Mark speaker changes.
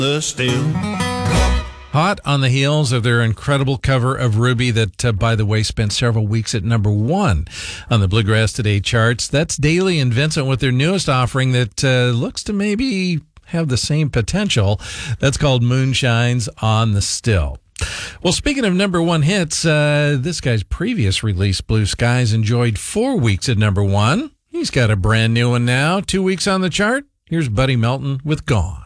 Speaker 1: the still.
Speaker 2: Hot on the heels of their incredible cover of Ruby that, by the way, spent several weeks at number one on the Bluegrass Today charts. That's Daly and Vincent with their newest offering that looks to maybe have the same potential. That's called Moonshines on the Still. Well, speaking of number one hits, this guy's previous release, Blue Skies, enjoyed 4 weeks at number one. He's got a brand new one now, 2 weeks on the chart. Here's Buddy Melton with Gone.